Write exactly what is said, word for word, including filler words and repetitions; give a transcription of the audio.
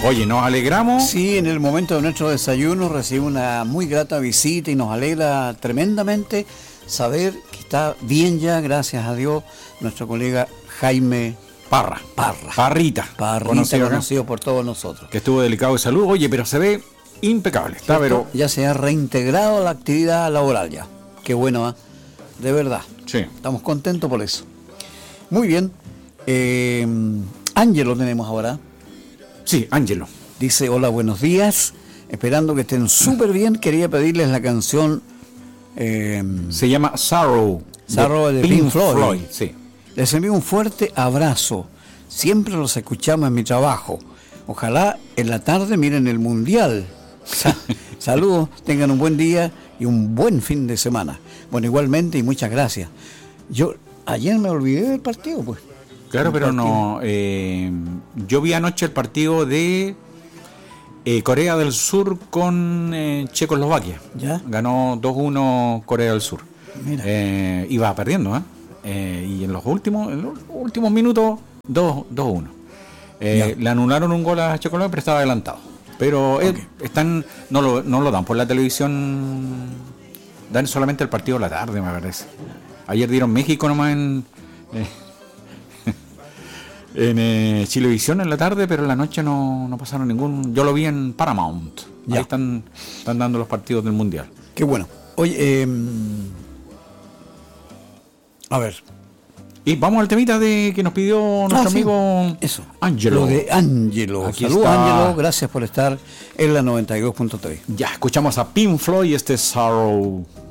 Oye, nos alegramos. Sí, en el momento de nuestro desayuno recibimos una muy grata visita y nos alegra tremendamente saber que está bien ya, gracias a Dios, nuestro colega Jaime Parra. Parra. Parrita. Parrita, conocido, conocido por todos nosotros. Que estuvo delicado de salud. Oye, pero se ve impecable. Está, pero... Ya se ha reintegrado a la actividad laboral ya. Qué bueno, ¿eh? De verdad. Sí. Estamos contentos por eso. Muy bien. Eh, Ángelo tenemos ahora. Sí, Ángelo. Dice, hola, buenos días. Esperando que estén súper bien. Quería pedirles la canción... Eh, Se llama Sorrow. Sorrow de, de Pink, Pink Floyd. Floyd. Sí. Les envío un fuerte abrazo. Siempre los escuchamos en mi trabajo. Ojalá en la tarde miren el Mundial. Saludos, tengan un buen día y un buen fin de semana. Bueno, igualmente y muchas gracias. Yo ayer me olvidé del partido, pues. Claro, pero partido. no. Eh, yo vi anoche el partido de eh, Corea del Sur con eh, Checoslovaquia. ¿Ya? Ganó dos uno Corea del Sur. Mira. Eh, iba perdiendo, ¿eh? ¿eh? Y en los últimos, en los últimos minutos, dos uno. Eh, le anularon un gol a Checoslovaquia, pero estaba adelantado. Pero okay. eh, están no lo, no lo dan por la televisión, dan solamente el partido de la tarde, me parece. Ayer dieron México nomás en eh, en eh, Chilevisión en la tarde, pero en la noche no, no pasaron ningún. Yo lo vi en Paramount. Ya. Ahí están, están dando los partidos del Mundial. Qué bueno. Oye, eh, a ver. Y vamos al temita de que nos pidió nuestro ah, sí. amigo Eso. Ángelo. Lo de Ángelo. Saludos, Ángelo. Gracias por estar en la noventa y dos punto tres. Ya, escuchamos a Pink Floyd y este Sorrow.